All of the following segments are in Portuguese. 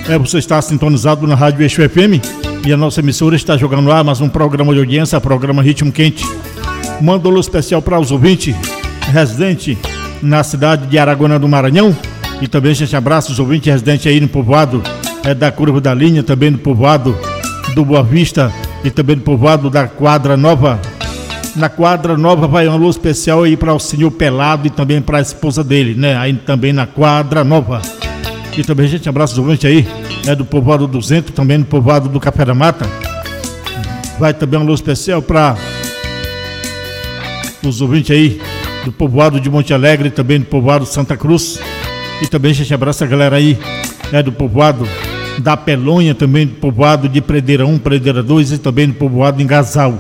Você está sintonizado na Rádio Eixo FM e a nossa emissora está jogando lá mais um programa de audiência, programa Ritmo Quente. Manda um alô especial para os ouvintes residentes na cidade de Araguana do Maranhão e também a gente abraça os ouvintes residentes aí no povoado da Curva da Linha, também no povoado do Boa Vista e também no povoado da Quadra Nova. Na Quadra Nova vai um alô especial aí para o senhor Pelado e também para a esposa dele, né? Aí também na Quadra Nova. E também a gente abraça os ouvintes aí, do povoado do Zento, também no povoado do Café da Mata. Vai também um alô especial para os ouvintes aí do povoado de Monte Alegre, também do povoado Santa Cruz. E também a gente abraça a galera aí, do povoado da Pelonha, também do povoado de Predeira 1, Predeira 2 e também do povoado de Engasal.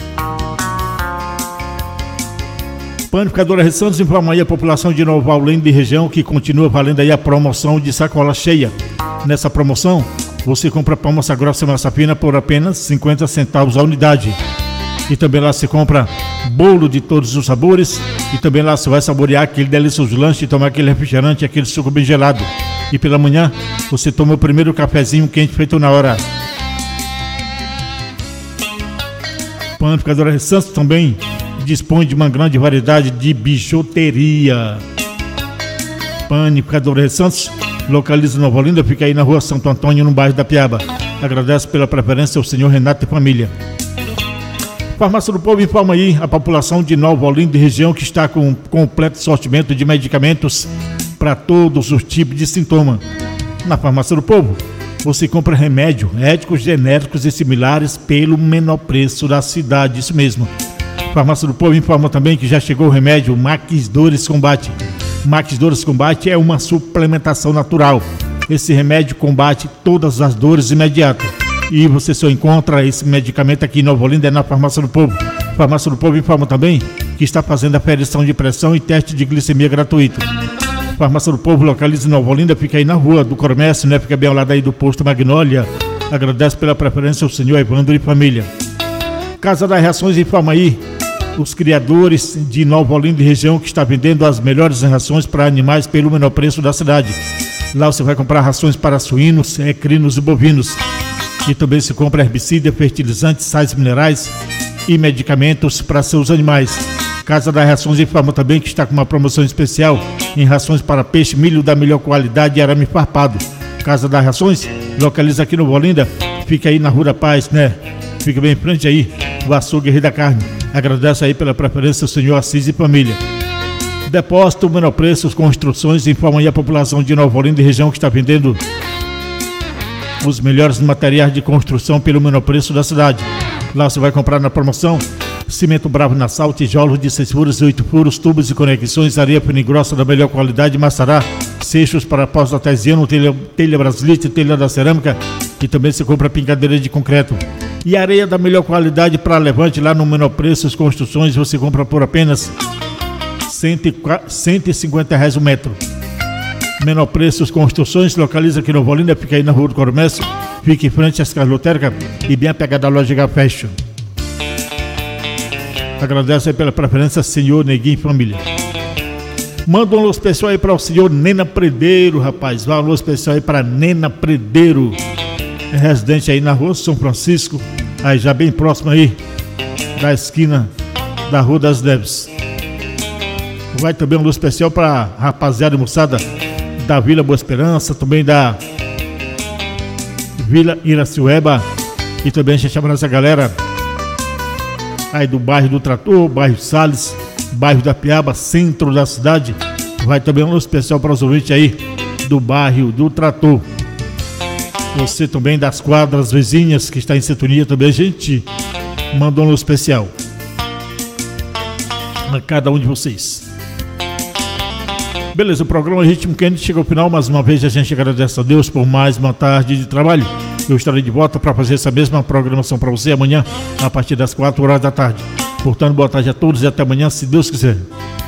Panificadora Santos informa aí a população de Nova Olinda e região que continua valendo aí a promoção de sacola cheia. Nessa promoção, você compra pão massa grossa e massa fina por apenas 50 centavos a unidade. E também lá você compra bolo de todos os sabores e também lá você vai saborear aquele delicioso lanche e tomar aquele refrigerante, aquele suco bem gelado. E pela manhã, você toma o primeiro cafezinho quente feito na hora. Panificadora Santos também dispõe de uma grande variedade de bijuteria. Panificadora Santos localiza Nova Olinda, fica aí na rua Santo Antônio, no bairro da Piaba. Agradece pela preferência ao senhor Renato e família. Farmácia do Povo informa aí a população de Nova Olinda e região que está com completo sortimento de medicamentos para todos os tipos de sintoma. Na Farmácia do Povo, você compra remédio, médicos genéricos e similares pelo menor preço da cidade, isso mesmo. Farmácia do Povo informa também que já chegou o remédio Max Dores Combate. Max Dores Combate é uma suplementação natural. Esse remédio combate todas as dores imediatas. E você só encontra esse medicamento aqui em Nova Olinda, na Farmácia do Povo. Farmácia do Povo informa também que está fazendo aferição de pressão e teste de glicemia gratuito. Farmácia do Povo localiza em Nova Olinda, fica aí na rua do Comércio, né? Fica bem ao lado aí do posto Magnólia. Agradece pela preferência ao senhor Evandro e família. Casa das Rações informa aí os criadores de Nova Olinda e região que está vendendo as melhores rações para animais pelo menor preço da cidade. Lá você vai comprar rações para suínos, equinos e bovinos. E também se compra herbicida, fertilizantes, sais minerais e medicamentos para seus animais. Casa das Rações informa também que está com uma promoção especial em rações para peixe, milho da melhor qualidade e arame farpado. Casa das Rações localiza aqui no Nova Olinda, fica aí na Rua da Paz, né? Fica bem em frente aí, o açougue Rei da Carne. Agradece aí pela preferência ao senhor Assis e família. Depósito, menor preço, construções, informa aí a população de Nova Olinda e região que está vendendo os melhores materiais de construção pelo menor preço da cidade. Lá você vai comprar na promoção cimento Bravo Nassau, tijolos de 6 furos e 8 furos, tubos e conexões, areia fina e grossa da melhor qualidade, maçará, seixos para pós artesiano, telha brasilite, telha da cerâmica e também se compra pingadeira de concreto. E areia da melhor qualidade para levante lá no menor preço, as construções você compra por apenas R$150 o metro. Menor preço, as construções, localiza aqui no Nova Olinda, fica aí na Rua do Comércio, fica em frente às casas lotéricas e bem apegada à loja Fashion. Agradece aí pela preferência, senhor Neguinho e família. Manda um alô especial aí para o senhor Nena Predeiro, rapaz. Vai um alô especial aí para Nena Predeiro. É residente aí na Rua São Francisco, aí já bem próximo aí da esquina da Rua das Neves. Vai também um alô especial para a rapaziada e moçada da Vila Boa Esperança, também da Vila Iraciueba e também a gente abraça a galera aí do bairro do Trator, bairro Salles, bairro da Piaba, centro da cidade. Vai também um alô especial para os ouvintes aí do bairro do Trator. Você também das quadras vizinhas que está em sintonia também, a gente manda um alô especial a cada um de vocês. Beleza, o programa Ritmo Quente chega ao final. Mais uma vez a gente agradece a Deus por mais uma tarde de trabalho. Eu estarei de volta para fazer essa mesma programação para você amanhã, a partir das 4 horas da tarde. Portanto, boa tarde a todos e até amanhã, se Deus quiser.